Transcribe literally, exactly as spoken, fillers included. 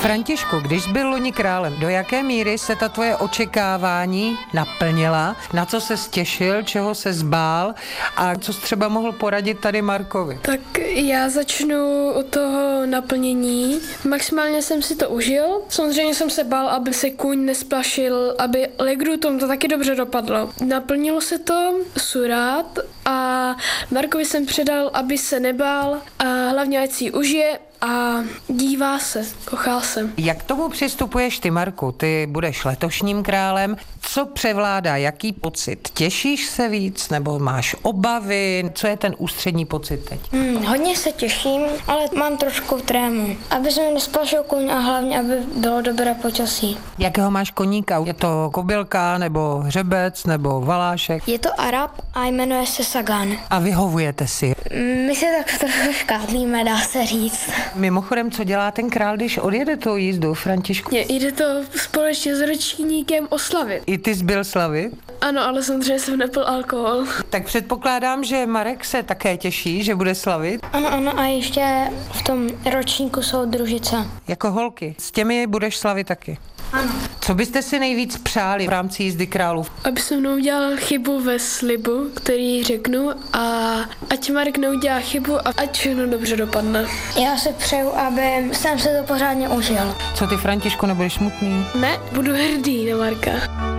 Františku, když byl loni králem, do jaké míry se ta tvoje očekávání naplnila? Na co se těšil, čeho se zbál a co jsi třeba mohl poradit tady Markovi? Tak já začnu od toho naplnění. Maximálně jsem si to užil. Samozřejmě jsem se bál, aby se kůň nesplašil, aby Legrutom to taky dobře dopadlo. Naplnilo se to, surát, a Markovi jsem předal, aby se nebál a hlavně ať si ji užije a dívá se, kochal jsem. Jak k tomu přistupuješ ty, Marku? Ty budeš letošním králem. Co převládá? Jaký pocit? Těšíš se víc nebo máš obavy? Co je ten ústřední pocit teď? Hmm, hodně se těším, ale mám trošku trému. Aby se mi nesplašil kůň a hlavně, aby bylo dobré počasí. Jakého máš koníka? Je to kobylka nebo hřebec nebo valášek? Je to Arab a jmenuje se Sagan. A vyhovujete si? My se tak trochu škádlíme, dá se říct. Mimochodem, co dělá ten král, když odjede tou jízdu, Františku? Je, jde to společně s ročníkem oslavit. I ty jsi byl slavit? Ano, ale samozřejmě jsem nepil alkohol. Tak předpokládám, že Marek se také těší, že bude slavit. Ano, ano, a ještě v tom ročníku jsou družice. Jako holky. S těmi budeš slavit taky. Ano. Co byste si nejvíc přáli v rámci jízdy králů? Aby se mnou udělal chybu ve slibu, který řeknu, a ať Marek neudělá chybu a ať všechno dobře dopadne. Já si přeju, aby jsem se to pořádně užil. Co ty, Františku, nebudeš smutný? Ne, budu hrdý na Marka.